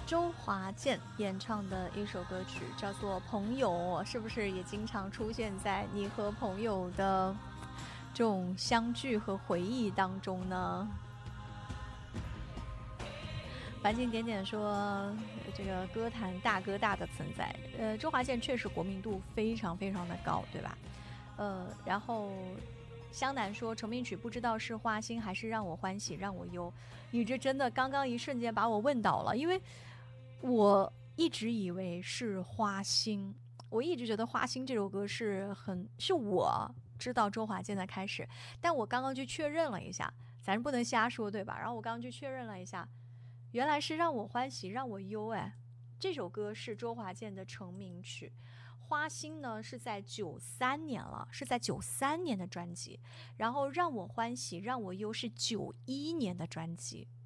周华健演唱的一首歌曲叫做《朋友》，是不是也经常出现在你和朋友的这种相聚和回忆当中呢？繁星点点说，这个歌坛大哥大的存在，周华健确实国民度非常非常的高，对吧？然后湘南说，成名曲不知道是花心还是让我欢喜让我忧，你这真的刚刚一瞬间把我问倒了，因为我一直以为是花心，我一直觉得花心这首歌是我知道周华健的开始，但我刚刚去确认了一下，咱不能瞎说对吧？然后我刚刚去确认了一下，原来是让我欢喜让我忧，哎，这首歌是周华健的成名曲。花心呢是在93年了，是在93年的专辑，然后让我欢喜让我忧是91年的专辑，